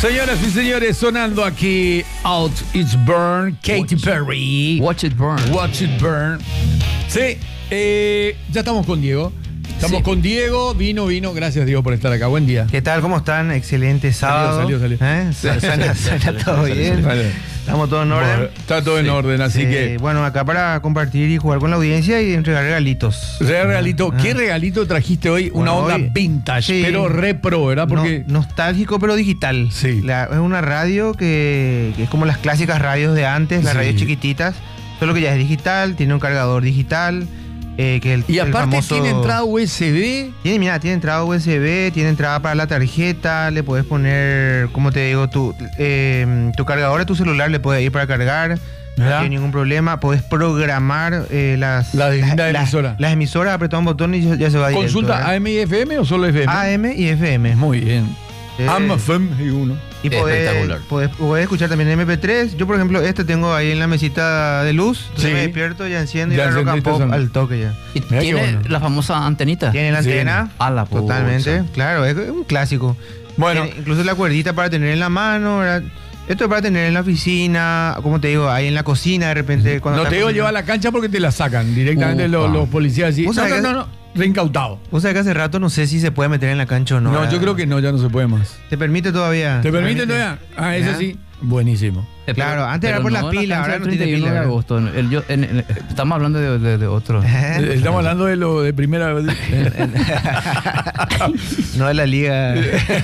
Señoras y señores, sonando aquí Out It's Burn, Katy Perry. Watch It Burn. Watch It Burn. Sí, ya estamos con Diego. Estamos con Diego, vino, gracias Diego por estar acá, buen día. ¿Qué tal? ¿Cómo están? Excelente sábado. Salió. Suena todo bien. Estamos todos en orden. Está todo en orden, así que... Bueno, acá para compartir y jugar con la audiencia y entregar regalitos. Regalito, ¿qué regalito trajiste hoy? Una onda vintage, sí, pero repro, ¿verdad? Porque... nostálgico, pero digital. Sí. Es una radio que es como las clásicas radios de antes, las radios chiquititas, solo que ya es digital, tiene un cargador digital. Y aparte tiene entrada USB. Tiene entrada USB, tiene entrada para la tarjeta, le puedes poner, como te digo, tu cargador a tu celular le puede ir para cargar, no tiene ningún problema. Puedes programar las emisoras, apretás un botón y ya se va directo. ¿Consulta AM y FM o solo FM? AM y FM. Muy bien. AM, FM y uno. Y podés escuchar también MP3. Yo, por ejemplo, tengo ahí en la mesita de luz. Entonces me despierto, ya enciendo y la rock and pop al toque ya. ¿Y tiene la famosa antenita? Tiene la antena. Totalmente. Claro, es un clásico. Bueno, incluso la cuerdita para tener en la mano, ¿verdad? Esto es para tener en la oficina, como te digo, ahí en la cocina de repente. No te digo llevar a la cancha porque te la sacan directamente los policías. Así. No. Reincautado. O sea que hace rato no sé si se puede meter en la cancha o no. No, yo creo que no, ya no se puede más. ¿Te permite todavía? ¿Te permite todavía? Ah, eso sí. Buenísimo. Claro, antes era por las pilas, ahora no tiene pilas. De agosto. Estamos hablando de otro. Estamos hablando de lo de primera vez. No de la liga.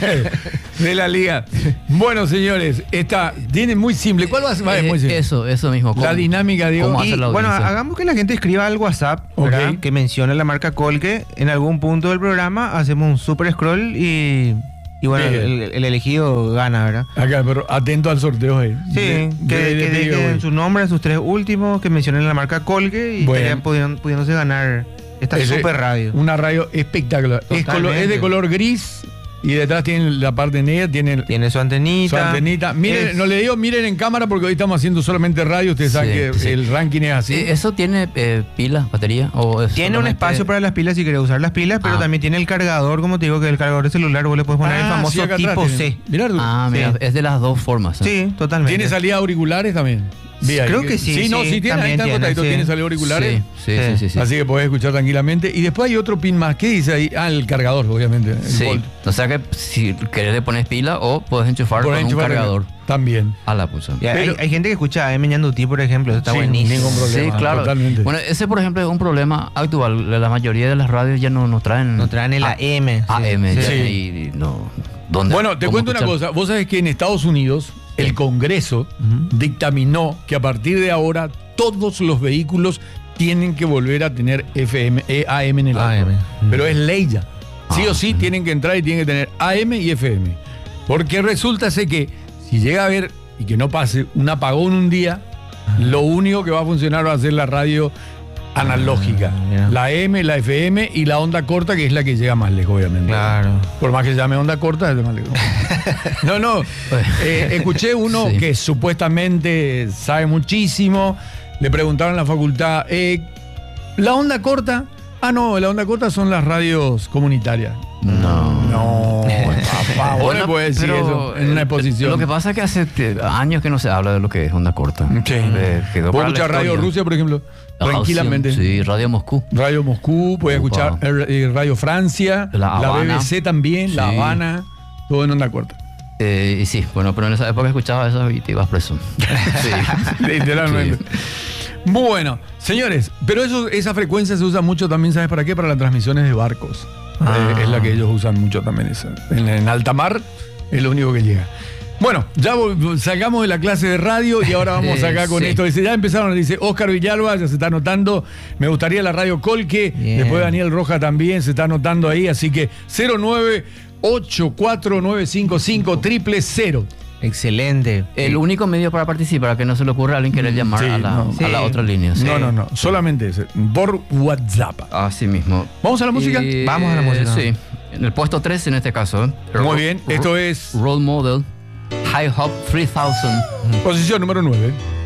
De la liga. Bueno, señores, tiene muy simple. ¿Cuál va a ser? Muy simple. Eso mismo. La dinámica, digo. Bueno, hagamos que la gente escriba al WhatsApp, ¿verdad? Que mencione la marca Colque. En algún punto del programa hacemos un super scroll y bueno, el elegido gana, ¿verdad? Acá, pero atento al sorteo ahí. Sí, que dejen su nombre, sus tres últimos, que mencionen la marca Colque y estarían pudiéndose ganar esta super radio. Una radio espectacular. Es de color gris. Y detrás tiene la parte negra, tiene su antenita. Miren, no le digo miren en cámara porque hoy estamos haciendo solamente radio. Ustedes saben que el ranking es así. ¿Eso tiene pilas, batería? Tiene un espacio para las pilas si querés usar las pilas, pero también tiene el cargador, como te digo, que el cargador de celular vos le puedes poner el famoso tipo C. Mirá, mira, es de las dos formas. Sí, totalmente. ¿Tiene salida auriculares también? Creo que sí. Sí, tiene, ahí está acotadito, tiene salida auriculares. Sí. Así que podés escuchar tranquilamente. Y después hay otro pin más. ¿Qué dice ahí? El cargador, obviamente. O sea que si querés le pones pila o podés enchufar con un cargador. También. A la pucha. Hay gente que escucha AM Ñandutí, por ejemplo. Eso está buenísimo. Ningún problema. Sí, claro. Totalmente. Bueno, ese, por ejemplo, es un problema actual. La mayoría de las radios ya no traen... No traen el AM. AM. Y no... Bueno, te cuento una cosa. Vos sabés que en Estados Unidos el Congreso dictaminó que a partir de ahora todos los vehículos tienen que volver a tener AM en el auto. Pero es ley ya. Sí o sí tienen que entrar y tienen que tener AM y FM. Porque resulta que si llega a haber, y que no pase, un apagón un día, lo único que va a funcionar va a ser la radio analógica, la AM, la FM y la onda corta, que es la que llega más lejos, obviamente. Claro. Por más que se llame onda corta, es de más lejos. No. Escuché uno que supuestamente sabe muchísimo. Le preguntaron en la facultad, ¿la onda corta? No, la onda corta son las radios comunitarias. No, papá, vos le puedes decir eso en una exposición. Lo que pasa es que hace años que no se habla de lo que es onda corta. ¿Puedo escuchar Radio Rusia, por ejemplo? Tranquilamente. Sí, Radio Moscú. Radio Moscú, puedes escuchar Radio Francia, la BBC también, La Habana, todo en onda corta. Sí, bueno, pero en esa época escuchaba eso y te ibas preso. Sí, literalmente. Bueno, señores, pero esa frecuencia se usa mucho también, ¿sabes para qué? Para las transmisiones de barcos. Es la que ellos usan mucho también. En alta mar es lo único que llega. Bueno, ya sacamos de la clase de radio y ahora vamos acá con esto. Dice, ya empezaron, dice Oscar Villalba, ya se está anotando. Me gustaría la radio Colque. Después Daniel Roja también se está anotando ahí. Así que 09849550000. Excelente. El único medio para participar, que no se le ocurra a alguien querer llamar a la otra línea. No, solamente ese, por WhatsApp. Así mismo. ¿Vamos a la música? Vamos a la música. Sí, en el puesto 3 en este caso. Muy bien, esto es Role Model, High Hop 3000. Posición número 9.